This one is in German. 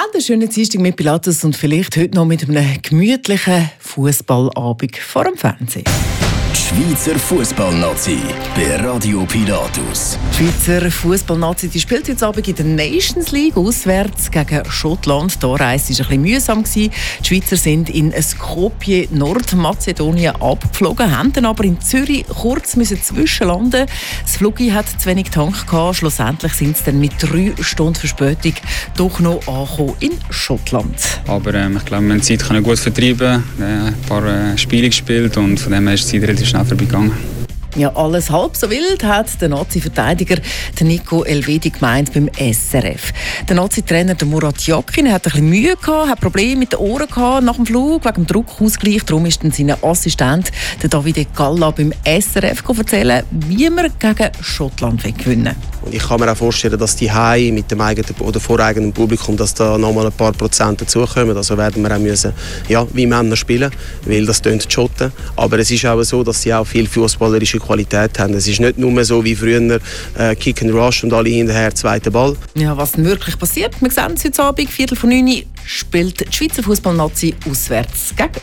Haben einen schönen Dienstag mit Pilatus und vielleicht heute noch mit einem gemütlichen Fußballabend vor dem Fernsehen. Die Schweizer Fußballnazi bei Radio Pilatus. Die Schweizer Fußballnazi spielt heute Abend in der Nations League auswärts gegen Schottland. Die Anreise war ein bisschen mühsam. Die Schweizer sind in Skopje, Nordmazedonien, abgeflogen, haben dann aber in Zürich kurz zwischenlanden. Das Fluggi hat zu wenig Tank gehabt. Schlussendlich sind sie dann mit 3 Stunden Verspätung doch noch angekommen in Schottland. Aber ich glaube, wir haben die Zeit gut vertreiben, ein paar Spiele gespielt und von dem her ist die Zeit relativ schnell vorbeigegangen. Ja, alles halb so wild hat der Nazi-Verteidiger Nico Elvedi gemeint beim SRF. Der Nazi-Trainer Murat Yakin hat ein bisschen Mühe gehabt, hat Probleme mit den Ohren gehabt nach dem Flug wegen dem Druckausgleich. Darum ist dann sein Assistent der Davide Galla beim SRF erzählen, wie wir gegen Schottland gewinnen. Und ich kann mir auch vorstellen, dass die Heim mit dem eigenen oder voreigenen Publikum, dass da nochmal ein paar Prozent dazukommen. Also werden wir auch müssen, ja, wie Männer spielen, weil das tönt die Schotten. Aber es ist auch so, dass sie auch viel fußballerische Qualität haben. Es ist nicht nur so wie früher Kick and Rush und alle hinterher zweiten Ball. Ja, was denn wirklich passiert? Wir sehen es heute Abend, 8:45 spielt die Schweizer Fußballnazi auswärts gegen